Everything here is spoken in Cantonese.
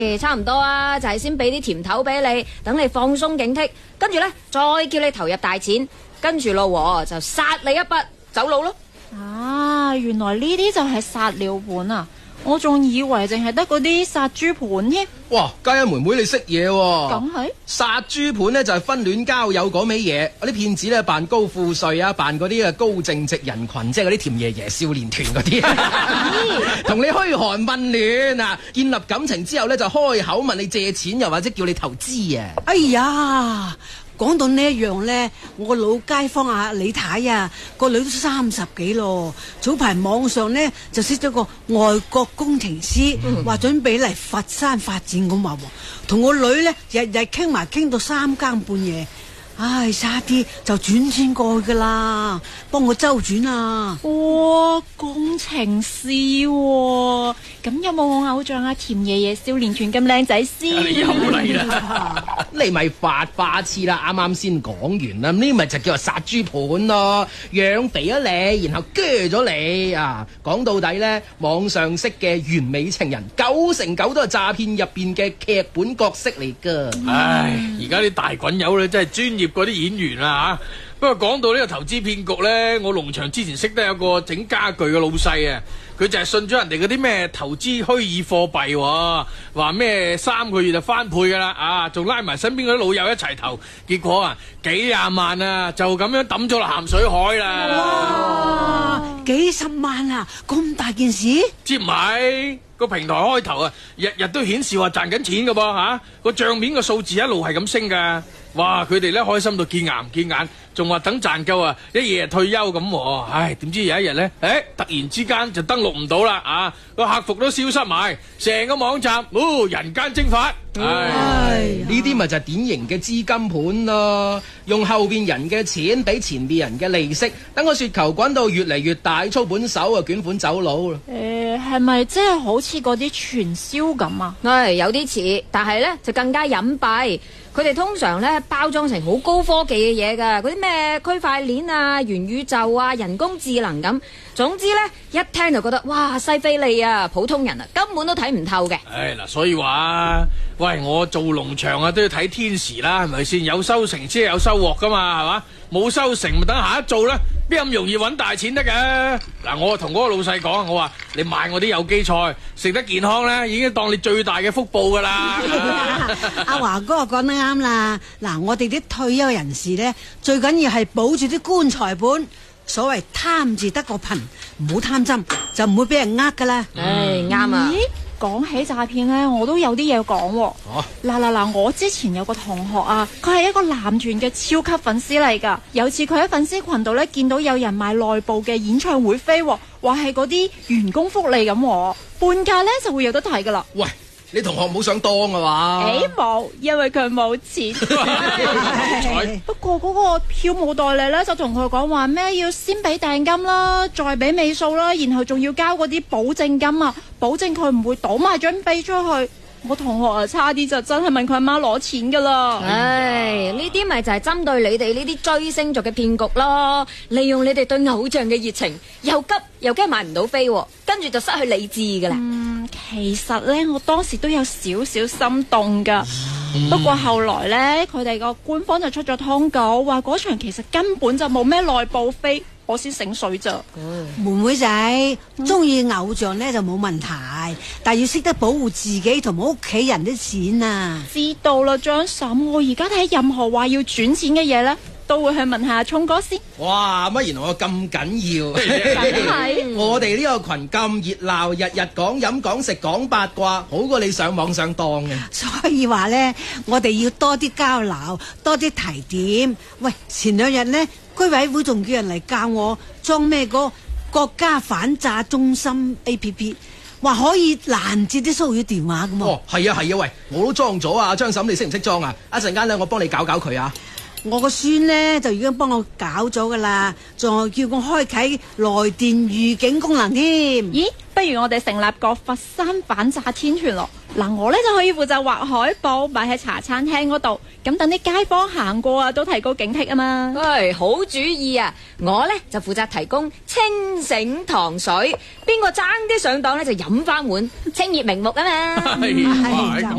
差唔多啊，就係先俾啲甜頭俾你，等你放鬆警惕，跟住呢，再叫你投入大錢，跟住咯就殺你一筆走佬咯。 啊，原來呢啲就係殺鳥盤啊！我仲以為淨係得嗰啲殺豬盤添。 哇，嘉欣妹妹你識嘢喎？ 梗係殺豬盤呢就係婚戀交友嗰味嘢，嗰啲騙子呢扮高富帥啊，扮嗰啲高淨值人群，即係嗰啲甜爺爺少年團嗰啲，同你噓寒問暖啊，建立感情之後呢，就開口問你借錢，又或者叫你投資啊。 哎呀！講到呢一樣呢，我個老街坊啊李太啊，個女都30幾咯。早排網上呢就識咗個外國工程師，話準備嚟佛山發展咁話，同個女呢日日傾到3更半夜。唉，差啲就轉錢過去噶啦，幫我周轉啊！ 哇，工程師喎，咁有冇我偶像啊甜爺爺少年團咁靚仔先？ 你又嚟啦！你咪發花痴啦！啱啱先講完啦，呢咪就叫做殺豬盤咯，養肥咗你，然後鋸咗你啊！講到底呢，網上識嘅完美情人9成9都係詐騙入邊嘅劇本角色嚟噶。 唉，而家啲大滾友咧真係專業嗰啲演員啦吓。不過講到呢個投資騙局呢，我農場之前識得有個整家具嘅老細啊，佢就係信咗人哋嗰啲咩投資虛擬貨幣，話咩3個月就翻倍噶啦啊，仲拉埋身邊嗰啲老友一齊投，結果啊幾廿萬啊就咁樣抌咗落鹹水海啦。 哇，幾十萬啊，咁大件事？ 知唔係？個平台開頭啊，日日都顯示話賺緊錢噶噃吓，個賬面個數字一路係咁升噶。哇！佢哋咧開心到見牙唔見眼，仲話等賺夠啊，一夜退休咁。唉，點知有一日咧，突然之間就登錄唔到啦啊！個客服都消失埋，成個網站，人間蒸發。唉， 呢啲咪就係典型嘅資金盤咯，用後邊人嘅錢俾前邊人嘅利息，等個雪球滾到越嚟越大，操盤手啊捲款走佬啦。 係咪即係好似嗰啲傳銷咁啊？ 有啲似，但係呢就更加隱蔽。佢哋通常呢包裝成好高科技嘅嘢㗎，嗰啲咩區塊鏈啊、元宇宙啊、人工智能咁。總之呢，一聽就覺得哇西非利啊，普通人啊根本都睇唔透嘅。 嗱，所以話喂，我做農場啊都要睇天時啦，係咪先？有收成先有收穫噶嘛，係嘛？冇收成咪等下一做啦，邊咁容易揾大錢得嘅？嗱，我同嗰個老細講，我話你買我啲有機菜，食得健康咧，已經當你最大嘅福報噶啦。 阿華哥講得啱啦，嗱，我哋啲退休人士咧，最緊要係保住啲棺材本。所謂貪字得個貧，唔好貪心，就唔會俾人呃噶啦。 啱啊！ 咦，講起詐騙咧，我都有啲嘢講喎。嗱，我之前有個同學啊，佢係一個男團嘅超級粉絲嚟噶。有次佢喺粉絲群度咧見到有人賣內部嘅演唱會飛，話係嗰啲員工福利咁，半價咧就會有得睇噶啦。 喂，你同學冇想當啊嘛？ 冇，因為佢冇錢。不過嗰個票務代理咧就同佢講話咩要先俾訂金啦，再俾尾數啦，然後仲要交嗰啲保證金啊，保證佢唔會倒賣張飛出去。我同學啊，差啲就真係問佢阿媽攞錢噶啦。 呢啲咪就係針對你哋呢啲追星族嘅騙局咯，利用你哋對偶像嘅熱情，又急又驚買唔到飛，跟住就失去理智噶啦。 其實呢，我當時都有少少心動噶，不過後來呢，佢哋個官方就出咗通告，話嗰場其實根本就冇咩內部飛。我先醒水咋。 妹妹仔中意偶像呢就冇問題，但要識得保護自己同埋屋企人啲錢啊！ 知道啦，張嬸，我而家睇任何話要轉錢嘅嘢呢，都會去問下聰哥先。 哇，乜原來我咁緊要？ 係我哋呢個群咁熱鬧，日日講飲講食講八卦，好過你上網上當嘅。 所以話呢，我哋要多啲交流，多啲提點。喂，前2日呢，居委會仲叫人嚟教我裝咩個國家反詐中心 APP， 話可以攔截啲騷擾電話咁。 係啊，喂，我都裝咗啊，張嬸你識唔識裝啊？一陣間咧，我幫你搞佢啊。 我個孫呢就已經幫我搞咗噶啦，仲叫我開啟來電預警功能添。 咦，不如我哋成立個佛山反詐天團咯。嗱，我呢就可以負責畫海報擺喺茶餐廳嗰度，咁等啲街坊行過啊都提高警惕啊嘛。 唉，好主意啊！我呢就負責提供清醒糖水，邊個爭啲上當呢就飲翻碗，清熱明目啊嘛。 係哇